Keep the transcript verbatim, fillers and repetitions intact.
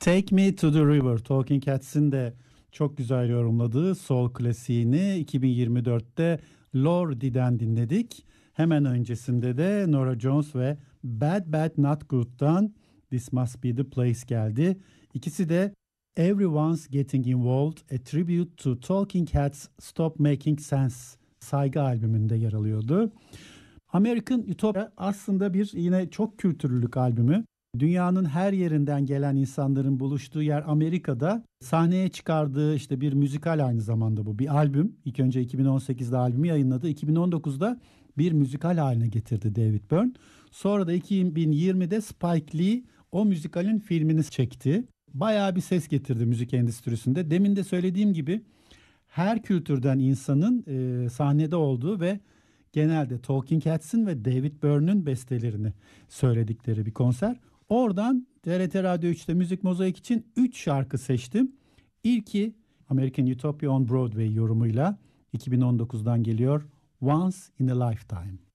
Take Me to the River, Talking Heads'in de çok güzel yorumladığı soul klasiğini iki bin yirmi dörtte Lordi'den dinledik. Hemen öncesinde de Norah Jones ve Bad Bad Not Good'dan This Must Be the Place geldi. İkisi de Everyone's Getting Involved, A Tribute to Talking Heads Stop Making Sense saygı albümünde yer alıyordu. American Utopia aslında bir yine çok kültürlülük albümü. Dünyanın her yerinden gelen insanların buluştuğu yer Amerika'da. Sahneye çıkardığı işte bir müzikal, aynı zamanda bu bir albüm. İlk önce iki bin on sekizde albümü yayınladı. iki bin on dokuzda bir müzikal haline getirdi David Byrne. Sonra da iki bin yirmide Spike Lee o müzikalin filmini çekti. Bayağı bir ses getirdi müzik endüstrisinde. Demin de söylediğim gibi her kültürden insanın e, sahnede olduğu ve genelde Talking Heads'in ve David Byrne'ün bestelerini söyledikleri bir konser. Oradan T R T Radyo üçte Müzik Mozaik için üç şarkı seçtim. İlki American Utopia on Broadway yorumuyla iki bin on dokuzdan geliyor, Once in a Lifetime.